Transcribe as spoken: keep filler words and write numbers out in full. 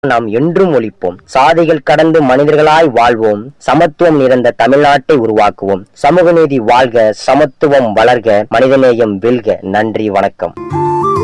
நாம் என்றும் ஒழிப்போம். சாதிகள் கடந்து மனிதர்களாய் வாழ்வோம். சமத்துவம் நிறைந்த தமிழ்நாட்டை உருவாக்குவோம். சமூக நீதி வாழ்க, சமத்துவம் வளர்க, மனிதநேயம் வெல்க. நன்றி, வணக்கம்.